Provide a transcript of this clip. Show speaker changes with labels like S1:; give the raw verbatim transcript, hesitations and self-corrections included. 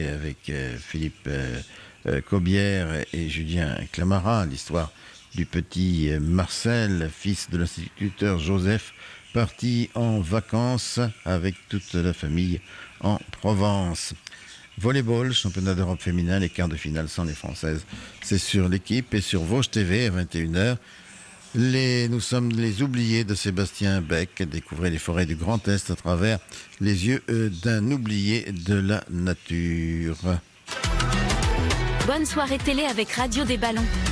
S1: avec euh, Philippe euh, euh, Caubière et Julien Clamara, l'histoire du petit euh, Marcel, fils de l'instituteur Joseph, parti en vacances avec toute la famille en Provence. Volleyball, championnat d'Europe féminin, les quarts de finale sans les Françaises. C'est sur l'équipe et sur Vosges T V à vingt et une heures. Les, nous sommes les oubliés de Sébastien Beck. Découvrez les forêts du Grand Est à travers les yeux euh, d'un oublié de la nature.
S2: Bonne soirée télé avec Radio des Ballons.